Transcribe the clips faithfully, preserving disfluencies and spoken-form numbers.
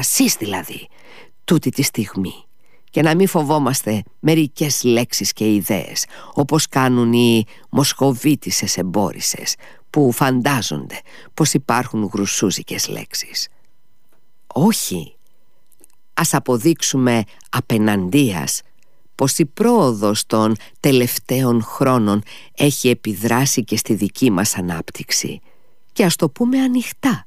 εσείς δηλαδή, τούτη τη στιγμή, και να μην φοβόμαστε μερικές λέξεις και ιδέες, όπως κάνουν οι μοσχοβίτισσες εμπόρισσες, που φαντάζονται πως υπάρχουν γρουσούζικες λέξεις. Όχι, ας αποδείξουμε απεναντίας πως η πρόοδος των τελευταίων χρόνων έχει επιδράσει και στη δική μας ανάπτυξη, και ας το πούμε ανοιχτά.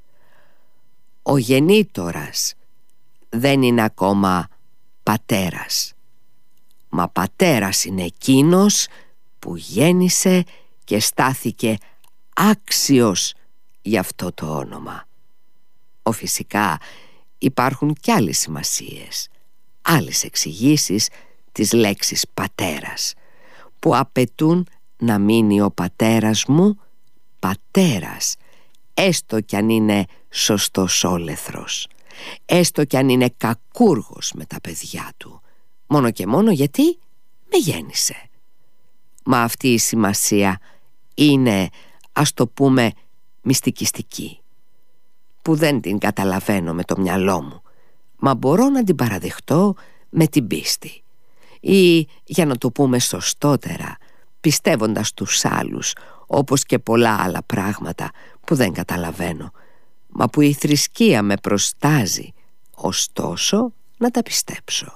Ο γεννήτορας δεν είναι ακόμα πατέρας, μα πατέρας είναι εκείνος που γέννησε και στάθηκε άξιος για αυτό το όνομα. Ο φυσικά υπάρχουν κι άλλες σημασίες, άλλες εξηγήσεις της λέξης πατέρας, που απαιτούν να μείνει ο πατέρας μου πατέρας, έστω κι αν είναι σωστός όλεθρος, έστω κι αν είναι κακούργος με τα παιδιά του, μόνο και μόνο γιατί με γέννησε. Μα αυτή η σημασία είναι, ας το πούμε, μυστικιστική, που δεν την καταλαβαίνω με το μυαλό μου, μα μπορώ να την παραδεχτώ με την πίστη, ή, για να το πούμε σωστότερα, πιστεύοντας τους άλλους, όπως και πολλά άλλα πράγματα που δεν καταλαβαίνω, μα που η θρησκεία με προστάζει, ωστόσο να τα πιστέψω.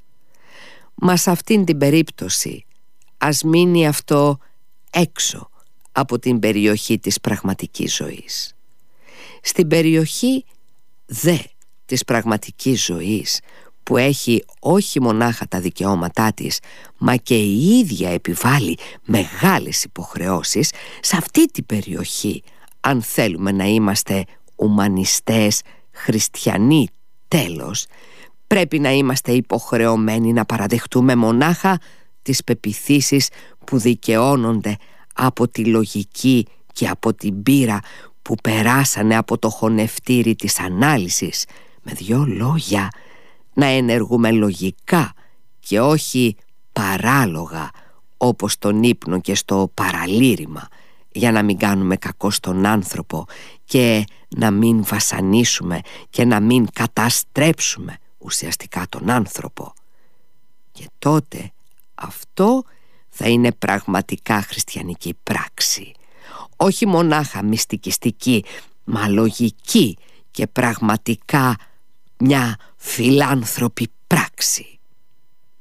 Μα σε αυτήν την περίπτωση ας μείνει αυτό έξω από την περιοχή της πραγματικής ζωής. Στην περιοχή δε της πραγματικής ζωής, που έχει όχι μονάχα τα δικαιώματά της, μα και η ίδια επιβάλλει μεγάλες υποχρεώσεις, σε αυτή την περιοχή, αν θέλουμε να είμαστε ουμανιστές, χριστιανοί τέλος, πρέπει να είμαστε υποχρεωμένοι να παραδεχτούμε μονάχα τις πεποιθήσεις που δικαιώνονται από τη λογική και από την πείρα που περάσανε από το χωνευτήρι της ανάλυσης. Με δυο λόγια, να ενεργούμε λογικά και όχι παράλογα, όπως στον ύπνο και στο παραλήρημα, για να μην κάνουμε κακό στον άνθρωπο και να μην βασανίσουμε και να μην καταστρέψουμε ουσιαστικά τον άνθρωπο. Και τότε αυτό θα είναι πραγματικά χριστιανική πράξη, όχι μονάχα μυστικιστική, μα λογική και πραγματικά μια φιλάνθρωπη πράξη.